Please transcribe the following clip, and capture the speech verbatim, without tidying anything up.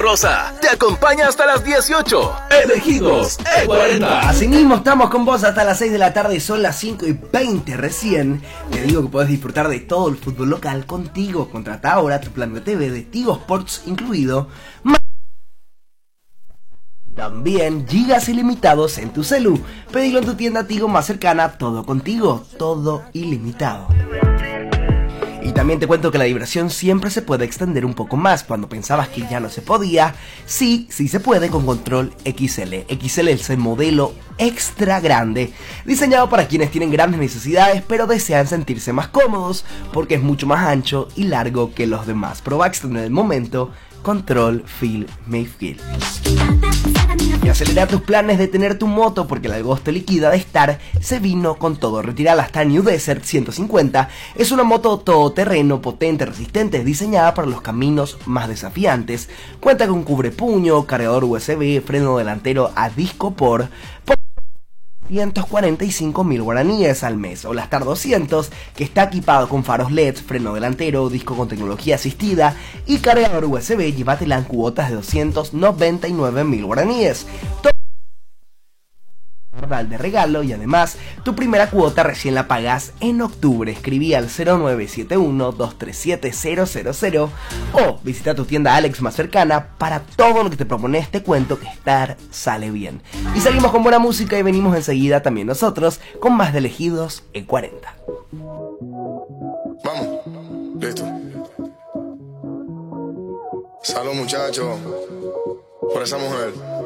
Rosa te acompaña hasta las dieciocho. Elegidos E cuarenta. Así mismo estamos con vos hasta las seis de la tarde, son las cinco y veinte recién. Te digo que podés disfrutar de todo el fútbol local contigo. Contrata ahora tu plan de T V de Tigo Sports incluido. También gigas ilimitados en tu celu. Pedilo en tu tienda Tigo más cercana, todo contigo, todo ilimitado. Y también te cuento que la diversión siempre se puede extender un poco más. Cuando pensabas que ya no se podía, sí, sí se puede con Control X L. X L es el modelo extra grande, diseñado para quienes tienen grandes necesidades pero desean sentirse más cómodos, porque es mucho más ancho y largo que los demás. Probax en el momento Control Feel Make Feel. Y acelera tus planes de tener tu moto, porque el agosto liquida de Star se vino con todo. Retirala hasta New Desert ciento cincuenta. Es una moto todoterreno, potente, resistente, diseñada para los caminos más desafiantes. Cuenta con cubrepuño, cargador U S B, freno delantero a disco por... por ciento cuarenta y cinco mil guaraníes al mes, o la Star doscientos, que está equipado con faros L E D, freno delantero, disco con tecnología asistida y cargador U S B. Llévatela en cuotas de doscientos noventa y nueve mil guaraníes. De regalo, y además tu primera cuota recién la pagas en octubre. Escribí al cero nueve siete uno, dos tres siete, cero cero cero o visita tu tienda Alex más cercana. Para todo lo que te propones te cuento que Star sale bien. Y seguimos con buena música y venimos enseguida también nosotros con más de Elegidos E cuarenta. Vamos, listo. Salud muchachos por esa mujer.